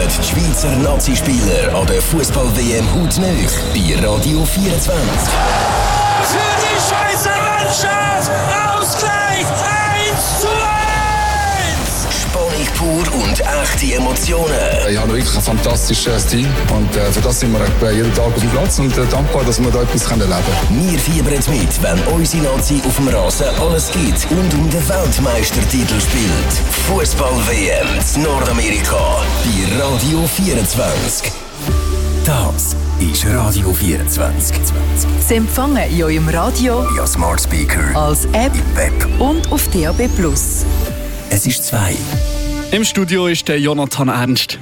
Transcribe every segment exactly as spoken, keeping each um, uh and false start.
die Schweizer Nazispieler an der Fußball-W M hautnah bei Radio vierundzwanzig. Für die Schweizer Mannschaft Ausgleich eins zu eins! Spannung pur und echte Emotionen. Ich habe wirklich ein fantastisches Team und äh, für das sind wir jeden Tag auf dem Platz und äh, dankbar, dass wir da etwas erleben können. Wir fiebern mit, wenn unsere Nazi auf dem Rasen alles gibt und um den Weltmeistertitel spielt. Fußball-W M in Nordamerika bei Radio vierundzwanzig. Das ist Radio vierundzwanzig. Sie empfangen in eurem Radio, Ja, Smart Speaker, als App im Web und auf D A B plus. Es ist zwei. Im Studio ist der Jonathan Ernst.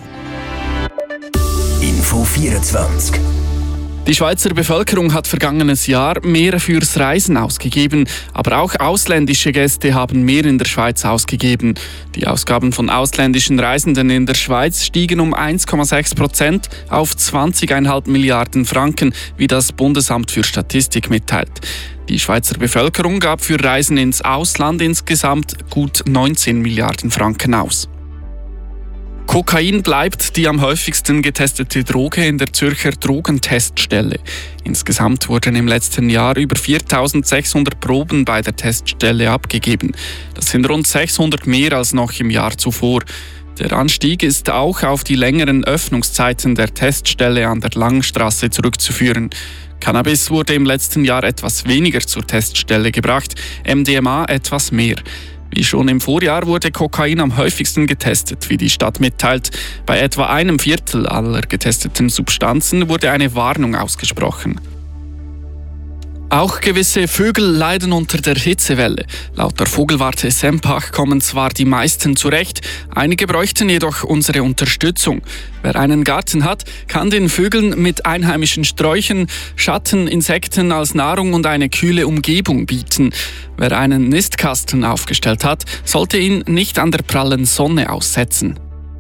Info vierundzwanzig. Die Schweizer Bevölkerung hat vergangenes Jahr mehr fürs Reisen ausgegeben, aber auch ausländische Gäste haben mehr in der Schweiz ausgegeben. Die Ausgaben von ausländischen Reisenden in der Schweiz stiegen um eins Komma sechs Prozent auf zwanzig Komma fünf Milliarden Franken, wie das Bundesamt für Statistik mitteilt. Die Schweizer Bevölkerung gab für Reisen ins Ausland insgesamt gut neunzehn Milliarden Franken aus. Kokain bleibt die am häufigsten getestete Droge in der Zürcher Drogenteststelle. Insgesamt wurden im letzten Jahr über viertausendsechshundert Proben bei der Teststelle abgegeben. Das sind rund sechshundert mehr als noch im Jahr zuvor. Der Anstieg ist auch auf die längeren Öffnungszeiten der Teststelle an der Langstrasse zurückzuführen. Cannabis wurde im letzten Jahr etwas weniger zur Teststelle gebracht, M D M A etwas mehr. Wie schon im Vorjahr wurde Kokain am häufigsten getestet, wie die Stadt mitteilt. Bei etwa einem Viertel aller getesteten Substanzen wurde eine Warnung ausgesprochen. Auch gewisse Vögel leiden unter der Hitzewelle. Laut der Vogelwarte Sempach kommen zwar die meisten zurecht, einige bräuchten jedoch unsere Unterstützung. Wer einen Garten hat, kann den Vögeln mit einheimischen Sträuchen, Schatten, Insekten als Nahrung und eine kühle Umgebung bieten. Wer einen Nistkasten aufgestellt hat, sollte ihn nicht an der prallen Sonne aussetzen.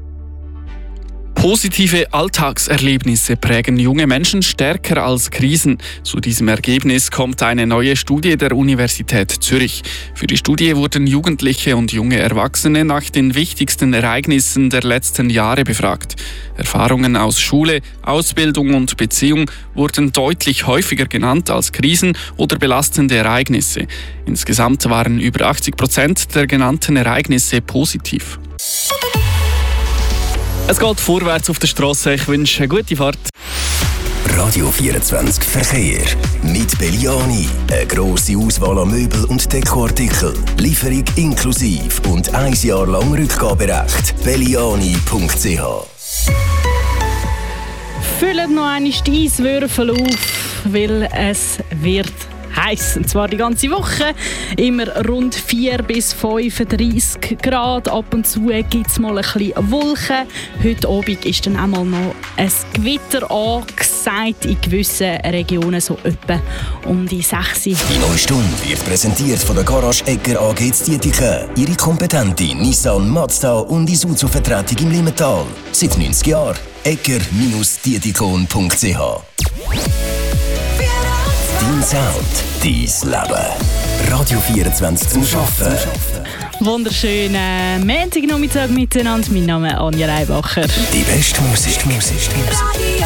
Positive Alltagserlebnisse prägen junge Menschen stärker als Krisen. Zu diesem Ergebnis kommt eine neue Studie der Universität Zürich. Für die Studie wurden Jugendliche und junge Erwachsene nach den wichtigsten Ereignissen der letzten Jahre befragt. Erfahrungen aus Schule, Ausbildung und Beziehung wurden deutlich häufiger genannt als Krisen oder belastende Ereignisse. Insgesamt waren über achtzig Prozent der genannten Ereignisse positiv. Es geht vorwärts auf der Straße. Ich wünsche eine gute Fahrt. Radio vierundzwanzig Verkehr. Mit Belliani. Eine grosse Auswahl an Möbel- und Dekoartikeln. Lieferung inklusiv und ein Jahr lang Rückgaberecht. belliani punkt c h. Füllen noch einmal die Eiswürfel auf, weil es wird heiß. Und zwar die ganze Woche. Immer rund vier bis fünfunddreissig Grad. Ab und zu gibt es mal ein bisschen Wolken. Heute Abend ist dann einmal noch ein Gewitter angesagt in gewissen Regionen, so etwa um die sechs. Die neue Stunde wird präsentiert von der Garage Egger A G Dietike. Ihre kompetente Nissan, Mazda und Isuzu-Vertretung im Limmental. Seit neunzig Jahren. egger Dietikon punkt c h. Dein Sound, dein Leben. Radio vierundzwanzig zum Arbeiten. Wunderschönen Montagnachmittag miteinander. Mein Name ist Anja Reibacher. Die beste Musik, Musik, Musik.